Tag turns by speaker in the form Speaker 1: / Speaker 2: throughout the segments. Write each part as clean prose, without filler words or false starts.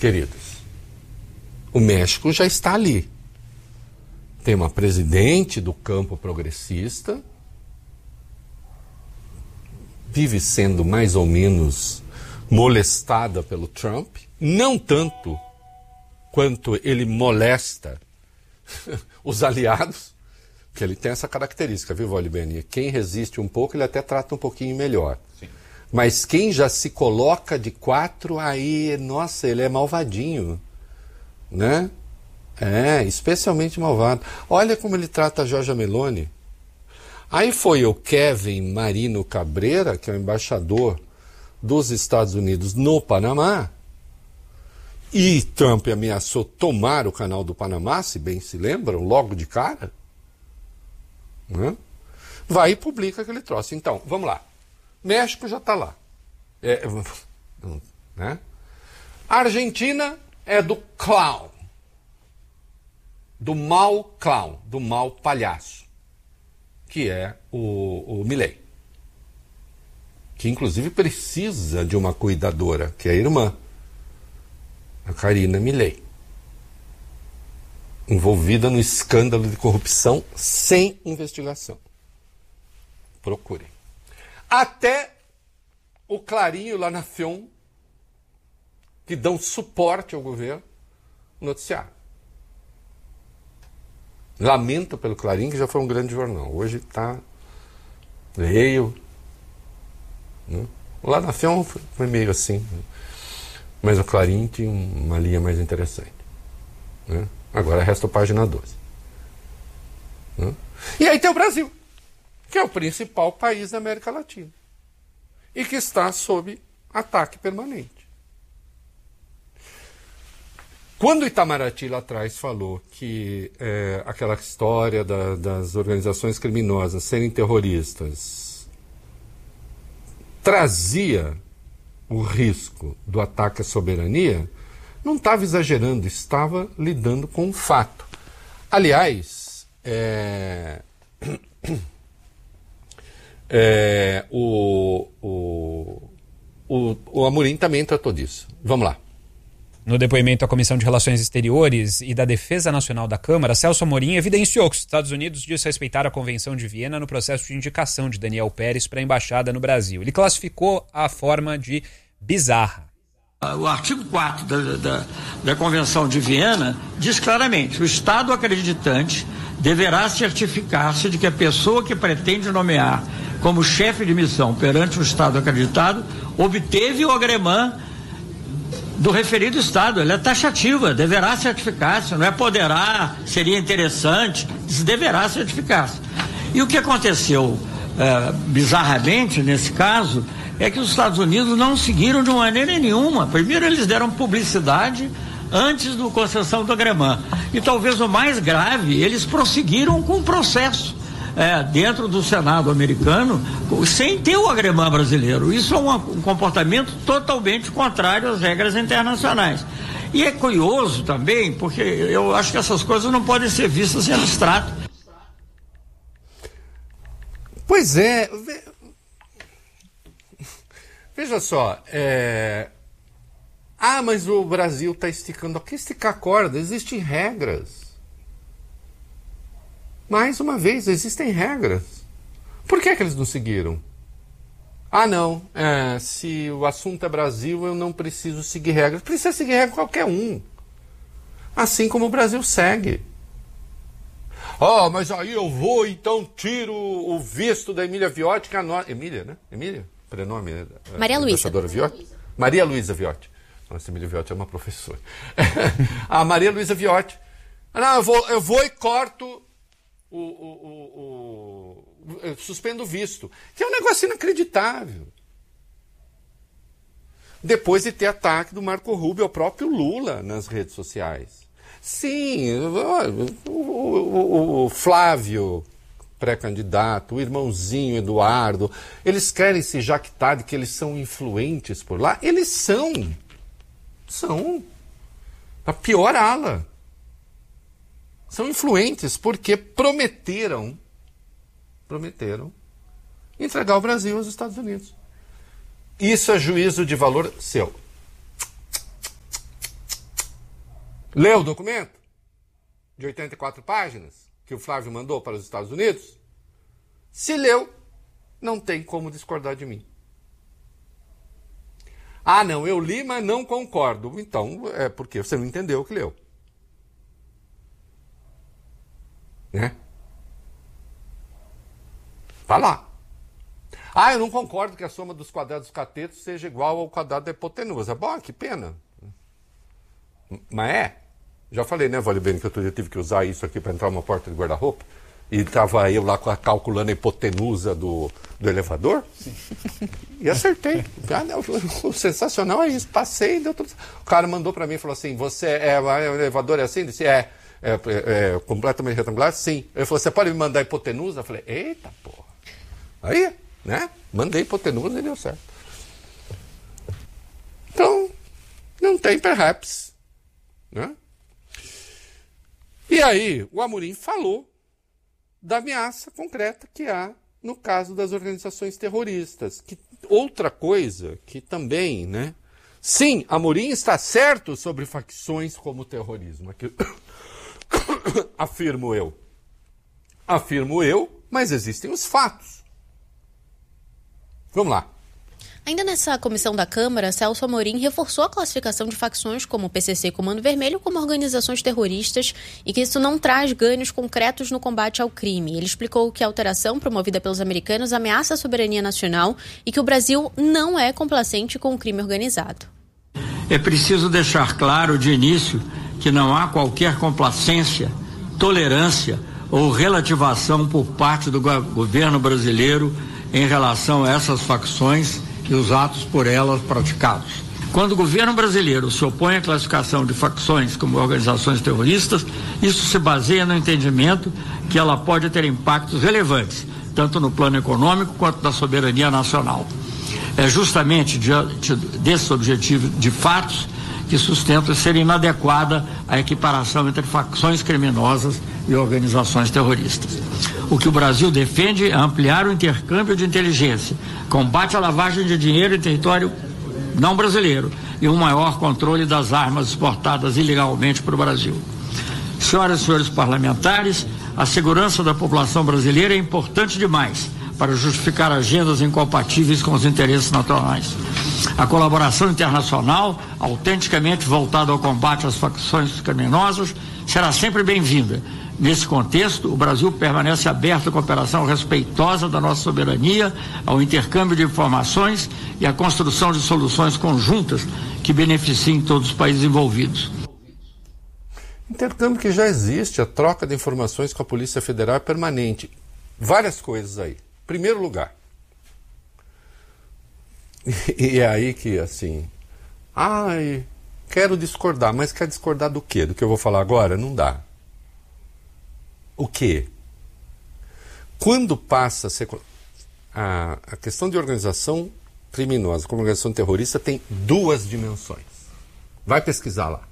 Speaker 1: queridos, o México já está ali. Tem uma presidente do campo progressista, vive sendo mais ou menos molestada pelo Trump, não tanto quanto ele molesta os aliados, porque ele tem essa característica, viu, Valibeni? Quem resiste um pouco, ele até trata um pouquinho melhor. Sim. Mas quem já se coloca de quatro, aí, nossa, ele é malvadinho, né? É, especialmente malvado. Olha como ele trata a Giorgia Meloni. Aí foi o Kevin Marino Cabreira, que é o embaixador dos Estados Unidos no Panamá, e Trump ameaçou tomar o canal do Panamá, se bem se lembram, logo de cara. Né? Vai e publica aquele troço. Então, vamos lá. México já está lá. Né? A Argentina é do clown. Do mal clown, do mal palhaço, que é o Milei. Que inclusive precisa de uma cuidadora, que é a irmã, a Karina Milei, envolvida no escândalo de corrupção sem investigação. Procurem. Até o Clarim e o La Nación, que dão suporte ao governo, noticiaram. Lamento pelo Clarim, que já foi um grande jornal. Hoje está leio. Né? O La Nación foi meio assim. Né? Mas o Clarim tinha uma linha mais interessante. Né? Agora resta a página 12. Né? E aí tem o Brasil, que é o principal país da América Latina. E que está sob ataque permanente. Quando o Itamaraty lá atrás falou que aquela história das organizações criminosas serem terroristas trazia o risco do ataque à soberania, não estava exagerando, estava lidando com um fato. Aliás, o Amorim também tratou disso. Vamos lá.
Speaker 2: No depoimento à Comissão de Relações Exteriores e da Defesa Nacional da Câmara, Celso Amorim evidenciou que os Estados Unidos desrespeitaram a Convenção de Viena no processo de indicação de Daniel Pérez para a embaixada no Brasil. Ele classificou a forma de bizarra.
Speaker 3: O artigo 4 da Convenção de Viena diz claramente: o Estado acreditante deverá certificar-se de que a pessoa que pretende nomear como chefe de missão perante o Estado acreditado obteve o agremã do referido Estado. Ela é taxativa, deverá certificar-se, não é poderá, seria interessante, deverá certificar-se. E o que aconteceu bizarramente nesse caso é que os Estados Unidos não seguiram de maneira nenhuma. Primeiro eles deram publicidade antes da concessão do agremã. E talvez o mais grave, eles prosseguiram com o processo dentro do Senado americano sem ter o agremã brasileiro. Isso é um comportamento totalmente contrário às regras internacionais. E é curioso também, porque eu acho que essas coisas não podem ser vistas em abstrato.
Speaker 1: Pois é. Veja só, mas o Brasil está esticando. Aqui esticar a corda, existem regras. Mais uma vez, existem regras. Por que eles não seguiram? Não, se o assunto é Brasil, eu não preciso seguir regras. Precisa seguir regra qualquer um. Assim como o Brasil segue. Mas aí eu vou, então tiro o visto da Emília Viotti, que é a nossa... Emília, né? Emília? Prenome, né?
Speaker 4: Maria Luísa.
Speaker 1: Viotti? Maria Luísa Viotti. Nossa, Emília Viotti é uma professora. A Maria Luísa Viotti. Eu vou e corto suspendo o visto. Que é um negócio inacreditável. Depois de ter ataque do Marco Rubio ao próprio Lula nas redes sociais. Sim, o Flávio, pré-candidato, o irmãozinho Eduardo, eles querem se jactar de que eles são influentes por lá. Eles são. A pior ala. São influentes porque prometeram entregar o Brasil aos Estados Unidos. Isso é juízo de valor seu. Leu o documento? De 84 páginas, que o Flávio mandou para os Estados Unidos? Se leu, não tem como discordar de mim. Ah, não, eu li, mas não concordo. Então, é porque você não entendeu o que leu. Né? Tá lá. Ah, eu não concordo que a soma dos quadrados dos catetos seja igual ao quadrado da hipotenusa. Bom, que pena. Mas é. Já falei, né, Valibene, que outro dia eu tive que usar isso aqui para entrar numa porta de guarda-roupa. E estava eu lá calculando a hipotenusa do elevador. Sim. E acertei. Ah, não, o sensacional é isso. Passei, deu tudo. O cara mandou para mim e falou assim, o elevador é assim? Eu disse, é completamente retangular? Sim. Ele falou, você pode me mandar a hipotenusa? Eu falei, eita porra. Aí, né? Mandei hipotenusa e deu certo. Então, não tem perhaps. Né? E aí, o Amorim falou da ameaça concreta que há no caso das organizações terroristas. Que, outra coisa que também, né? Sim, Amorim está certo sobre facções como o terrorismo. Aqui, afirmo eu. Afirmo eu, mas existem os fatos. Vamos lá.
Speaker 4: Ainda nessa comissão da Câmara, Celso Amorim reforçou a classificação de facções como o PCC e Comando Vermelho como organizações terroristas e que isso não traz ganhos concretos no combate ao crime. Ele explicou que a alteração promovida pelos americanos ameaça a soberania nacional e que o Brasil não é complacente com o crime organizado.
Speaker 3: É preciso deixar claro de início que não há qualquer complacência, tolerância ou relativação por parte do governo brasileiro em relação a essas facções e os atos por elas praticados. Quando o governo brasileiro se opõe à classificação de facções como organizações terroristas, isso se baseia no entendimento que ela pode ter impactos relevantes, tanto no plano econômico quanto na soberania nacional. É justamente diante desse objetivo de fatos que sustenta ser inadequada a equiparação entre facções criminosas e organizações terroristas. O que o Brasil defende é ampliar o intercâmbio de inteligência, combate à lavagem de dinheiro em território não brasileiro e um maior controle das armas exportadas ilegalmente para o Brasil. Senhoras e senhores parlamentares, a segurança da população brasileira é importante demais para justificar agendas incompatíveis com os interesses nacionais. A colaboração internacional, autenticamente voltada ao combate às facções criminosas, será sempre bem-vinda. Nesse contexto, o Brasil permanece aberto à cooperação respeitosa da nossa soberania, ao intercâmbio de informações e à construção de soluções conjuntas que beneficiem todos os países envolvidos.
Speaker 1: Intercâmbio que já existe, a troca de informações com a Polícia Federal é permanente. Várias coisas aí. Primeiro lugar. E é aí que, assim, quero discordar, mas quer discordar do quê? Do que eu vou falar agora? Não dá. O quê? Quando passa a ser... A questão de organização criminosa como organização terrorista tem duas dimensões. Vai pesquisar lá.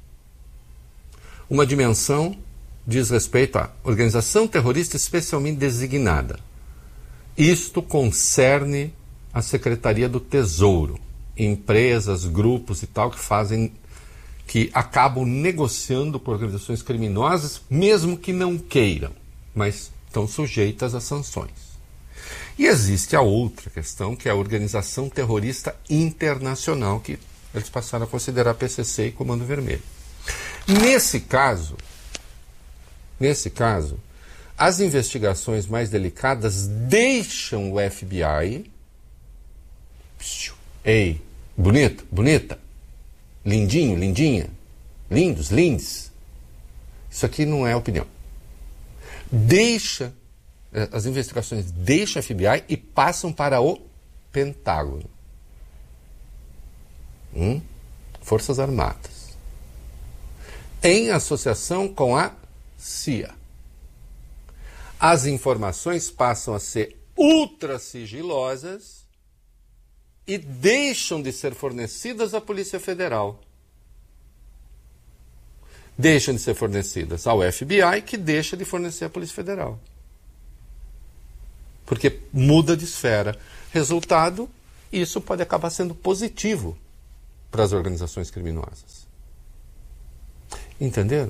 Speaker 1: Uma dimensão diz respeito à organização terrorista especialmente designada. Isto concerne a Secretaria do Tesouro, empresas, grupos e tal que acabam negociando com organizações criminosas, mesmo que não queiram, mas estão sujeitas a sanções. E existe a outra questão, que é a organização terrorista internacional, que eles passaram a considerar PCC e Comando Vermelho. Nesse caso, as investigações mais delicadas deixam o FBI... Ei, bonito, bonita, lindinho, lindinha, lindos, lindes. Isso aqui não é opinião. As investigações deixam o FBI e passam para o Pentágono. Forças Armadas. Em associação com a CIA. As informações passam a ser ultra sigilosas e deixam de ser fornecidas à Polícia Federal. Deixam de ser fornecidas ao FBI, que deixa de fornecer à Polícia Federal. Porque muda de esfera. Resultado, isso pode acabar sendo positivo para as organizações criminosas. Entenderam?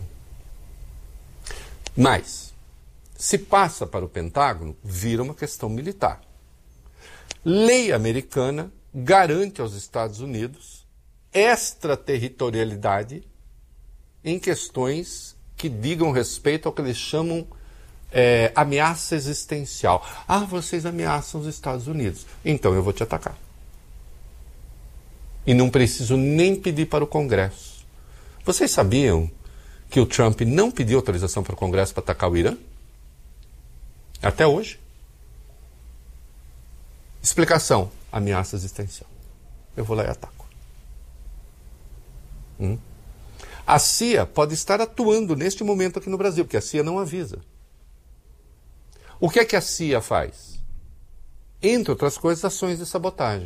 Speaker 1: Mas, se passa para o Pentágono, vira uma questão militar. Lei americana garante aos Estados Unidos extraterritorialidade em questões que digam respeito ao que eles chamam ameaça existencial. Ah, vocês ameaçam os Estados Unidos, então eu vou te atacar. E não preciso nem pedir para o Congresso. Vocês sabiam que o Trump não pediu autorização para o Congresso para atacar o Irã? Até hoje. Explicação: ameaça existencial. Eu vou lá e ataco. A CIA pode estar atuando neste momento aqui no Brasil, porque a CIA não avisa. O que é que a CIA faz? Entre outras coisas, ações de sabotagem.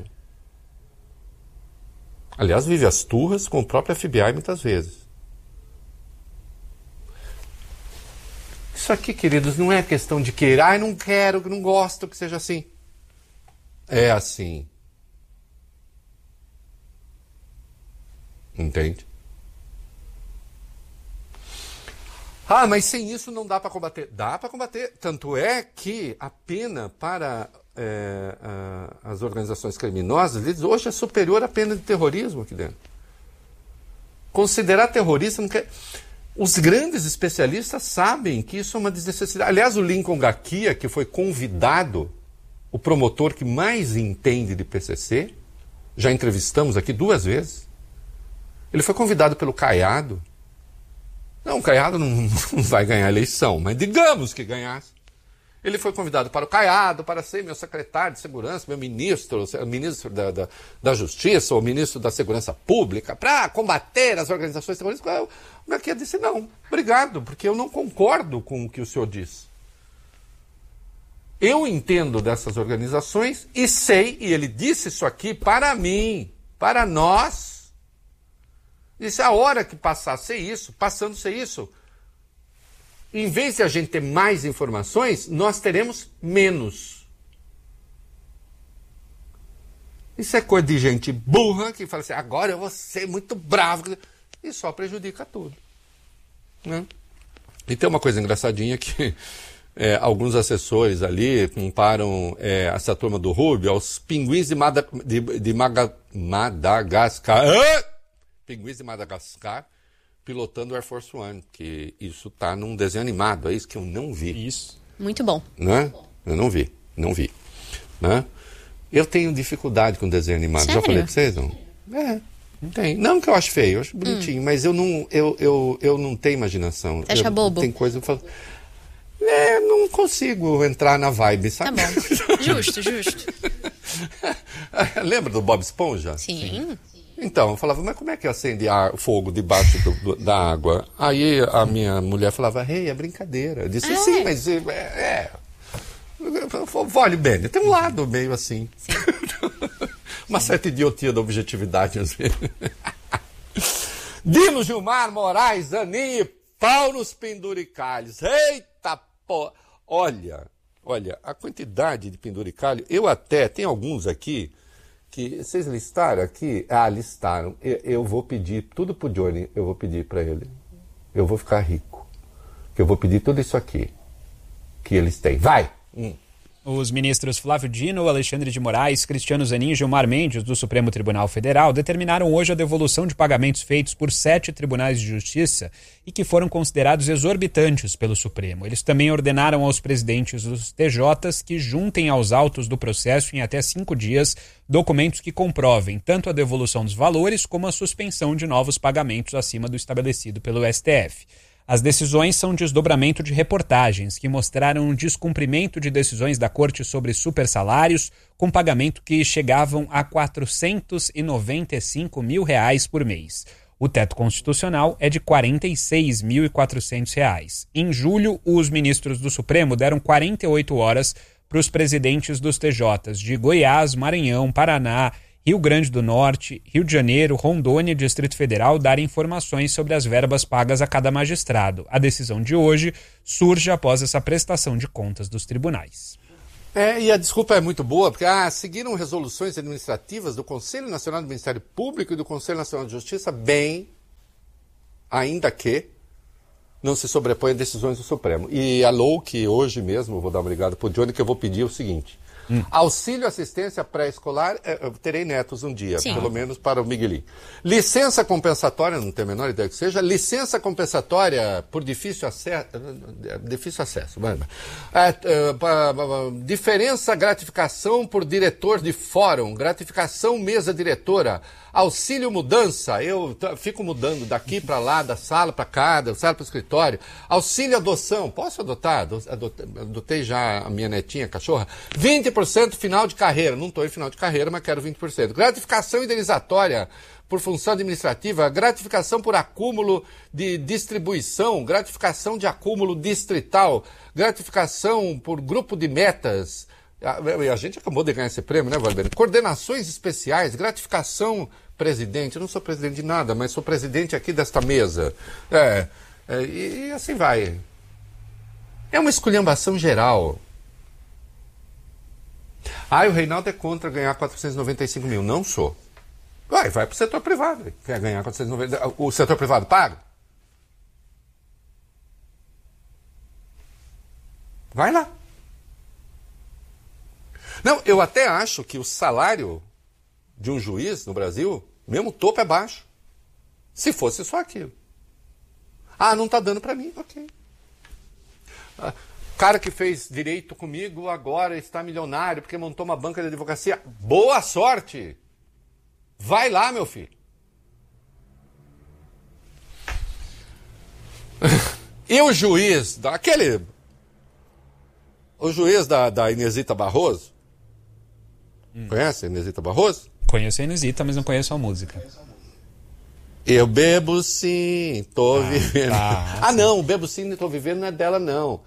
Speaker 1: Aliás, vive as turras com o próprio FBI muitas vezes. Isso aqui, queridos, não é questão de querer, não quero, não gosto que seja assim. É assim. Entende? Ah, mas sem isso não dá para combater. Dá para combater. Tanto é que a pena para as organizações criminosas hoje é superior à pena de terrorismo aqui dentro. Considerar terrorista não quer... Os grandes especialistas sabem que isso é uma desnecessidade. Aliás, o Lincoln Gakia, que foi convidado, o promotor que mais entende de PCC, já entrevistamos aqui 2 vezes, ele foi convidado pelo Caiado. Não, o Caiado não vai ganhar a eleição, mas digamos que ganhasse. Ele foi convidado para o Caiado, para ser meu secretário de segurança, meu ministro da Justiça, ou ministro da Segurança Pública, para combater as organizações terroristas. O Gakia disse, não, obrigado, porque eu não concordo com o que o senhor diz. Eu entendo dessas organizações e sei, e ele disse isso aqui para mim, para nós. Disse, a hora que passar a ser isso, passando a ser isso, em vez de a gente ter mais informações, nós teremos menos. Isso é coisa de gente burra que fala assim, agora eu vou ser muito bravo. E só prejudica tudo. Né? E tem uma coisa engraçadinha que alguns assessores ali comparam essa turma do Rubio aos pinguins de Madagascar. Pinguins de Madagascar pilotando o Air Force One, que isso tá num desenho animado, é isso que eu não vi.
Speaker 2: Isso.
Speaker 4: Muito bom.
Speaker 1: Né? Eu não vi. Né? Eu tenho dificuldade com desenho animado.
Speaker 4: Sério?
Speaker 1: Já falei pra vocês, não? Não tem. Não que eu acho feio, eu acho bonitinho, mas eu não tenho imaginação.
Speaker 4: Você acha bobo?
Speaker 1: Tem coisa que eu falo... não consigo entrar na vibe, sabe?
Speaker 4: Tá bom. Justo.
Speaker 1: Lembra do Bob Esponja?
Speaker 4: Sim.
Speaker 1: Então, eu falava, mas como é que acende fogo debaixo da água? Aí a minha mulher falava, é brincadeira. Eu disse, sim, mas Olha, Beni, tem um lado meio assim.
Speaker 4: Sim.
Speaker 1: Uma certa idiotia da objetividade, às vezes. Dino Gilmar Moraes, Aninha, pau nos penduricalhos. Eita, pô! Olha, a quantidade de penduricalho, tem alguns aqui, que vocês listaram aqui? Listaram. Eu vou pedir tudo pro Johnny, eu vou pedir para ele. Eu vou ficar rico. Que eu vou pedir tudo isso aqui que eles têm. Vai!
Speaker 2: Os ministros Flávio Dino, Alexandre de Moraes, Cristiano Zanin e Gilmar Mendes, do Supremo Tribunal Federal, determinaram hoje a devolução de pagamentos feitos por 7 tribunais de justiça e que foram considerados exorbitantes pelo Supremo. Eles também ordenaram aos presidentes dos TJs que juntem aos autos do processo em até 5 dias documentos que comprovem tanto a devolução dos valores como a suspensão de novos pagamentos acima do estabelecido pelo STF. As decisões são desdobramento de reportagens que mostraram um descumprimento de decisões da Corte sobre supersalários com pagamento que chegavam a R$ 495 mil por mês. O teto constitucional é de R$ 46.400. Em julho, os ministros do Supremo deram 48 horas para os presidentes dos TJs de Goiás, Maranhão, Paraná, Rio Grande do Norte, Rio de Janeiro, Rondônia e Distrito Federal darem informações sobre as verbas pagas a cada magistrado. A decisão de hoje surge após essa prestação de contas dos tribunais.
Speaker 1: E a desculpa é muito boa, porque seguiram resoluções administrativas do Conselho Nacional do Ministério Público e do Conselho Nacional de Justiça, ainda que não se sobrepõe a decisões do Supremo. E a LOUC, hoje mesmo, vou dar uma ligada para o Johnny, que eu vou pedir o seguinte. Auxílio assistência pré-escolar, eu terei netos um dia,
Speaker 4: Sim.
Speaker 1: pelo menos para o Miguelinho. Licença compensatória, não tenho a menor ideia que seja, licença compensatória por difícil acesso, diferença gratificação por diretor de fórum, gratificação mesa diretora, auxílio mudança, eu fico mudando daqui para lá, da sala para cá, da sala para o escritório, auxílio adoção, posso adotar? Adotei já a minha netinha, a cachorra, 20% final de carreira, não estou em final de carreira, mas quero 20%. Gratificação indenizatória por função administrativa, gratificação por acúmulo de distribuição, gratificação de acúmulo distrital, gratificação por grupo de metas. A gente acabou de ganhar esse prêmio, né, Valber? Coordenações especiais, gratificação presidente. Eu não sou presidente de nada, mas sou presidente aqui desta mesa. E assim vai. É uma esculhambação geral. O Reinaldo é contra ganhar 495 mil. Não sou. Vai para o setor privado. Quer ganhar 490? O setor privado paga? Vai lá. Não, eu até acho que o salário de um juiz no Brasil, mesmo topo é baixo. Se fosse só aquilo. Não está dando para mim? Ok. Cara que fez direito comigo agora está milionário porque montou uma banca de advocacia. Boa sorte! Vai lá, meu filho. E o juiz, o juiz da Inesita Barroso, conhece a Inesita Barroso?
Speaker 2: Conheço a Inesita, mas não conheço a música.
Speaker 1: Eu bebo sim, tô vivendo.
Speaker 2: Tá,
Speaker 1: não, bebo sim, tô vivendo não é dela, não.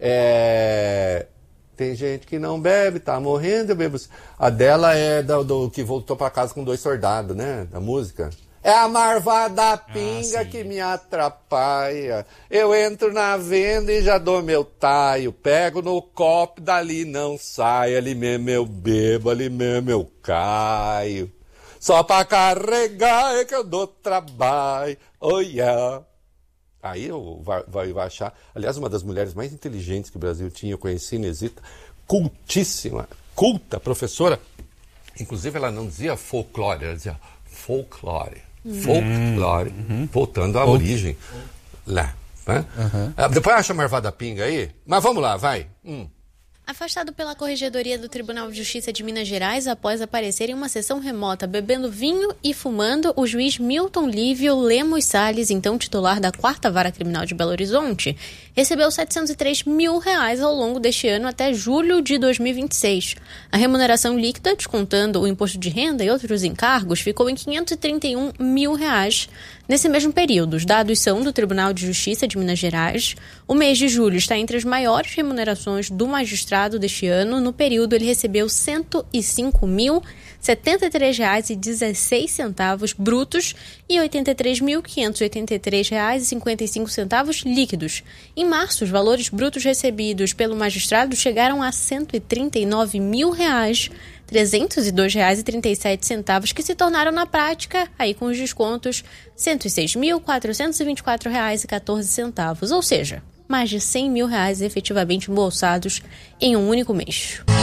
Speaker 1: Tem gente que não bebe, tá morrendo, eu bebo sim. A dela é do que voltou pra casa com 2 soldados, né? Da música. É a marvada pinga que me atrapalha. Eu entro na venda e já dou meu taio. Pego no copo, dali não sai. Ali mesmo eu bebo, ali mesmo eu caio. Só pra carregar é que eu dou trabalho. Oh yeah. Aí vai achar... Aliás, uma das mulheres mais inteligentes que o Brasil tinha, eu conheci, Inesita, cultíssima, culta, professora. Inclusive, ela não dizia folclore, ela dizia folclore. Folclore, voltando à origem. Lá. Né? Depois acha a marvada pinga aí, mas vamos lá, vai.
Speaker 4: Afastado pela Corregedoria do Tribunal de Justiça de Minas Gerais após aparecer em uma sessão remota bebendo vinho e fumando, o juiz Milton Lívio Lemos Salles, então titular da 4ª Vara Criminal de Belo Horizonte, recebeu R$703 mil ao longo deste ano até julho de 2026. A remuneração líquida, descontando o imposto de renda e outros encargos, ficou em R$531 mil. Nesse mesmo período, os dados são do Tribunal de Justiça de Minas Gerais. O mês de julho está entre as maiores remunerações do magistrado deste ano. No período, ele recebeu R$ 105.073,16 brutos e R$ 83.583,55 líquidos. Em março, os valores brutos recebidos pelo magistrado chegaram a R$ 139.302,37, que se tornaram na prática, aí com os descontos, R$ 106.424,14, ou seja, mais de R$100 mil efetivamente embolsados em um único mês.